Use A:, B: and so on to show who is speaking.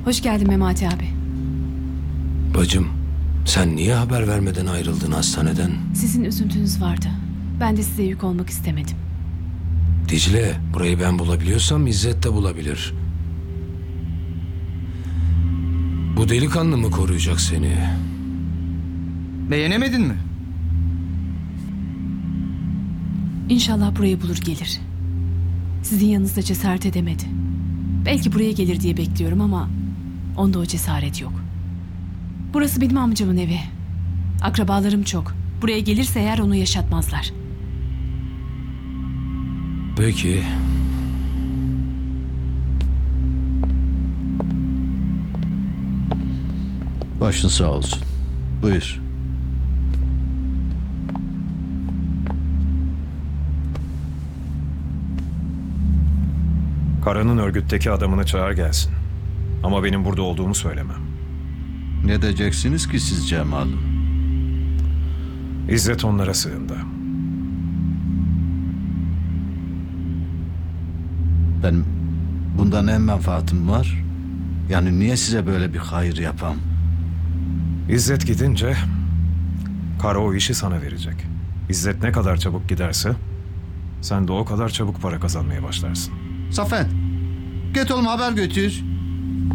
A: Hoş geldin Memati abi.
B: Bacım, sen niye haber vermeden ayrıldın hastaneden?
A: Sizin üzüntünüz vardı. Ben de size yük olmak istemedim.
B: Dicle, burayı ben bulabiliyorsam İzzet de bulabilir. Bu delikanlı mı koruyacak seni?
C: Beğenemedin mi?
A: İnşallah burayı bulur gelir. Sizin yanınızda cesaret edemedi. Belki buraya gelir diye bekliyorum ama onda o cesaret yok. Burası benim amcamın evi. Akrabalarım çok. Buraya gelirse eğer onu yaşatmazlar.
B: Peki.
D: Başın sağ olsun. Buyur.
E: Kara'nın örgütteki adamını çağır gelsin. Ama benim burada olduğumu söyleme.
D: Ne diyeceksiniz ki siz Cemal?
E: İzzet onlara sığındı.
D: Ben bundan ne menfaatim var? Yani niye size böyle bir hayır yapam?
E: İzzet gidince Kara o işi sana verecek. İzzet ne kadar çabuk giderse sen de o kadar çabuk para kazanmaya başlarsın.
D: Safen, git oğlum haber götür.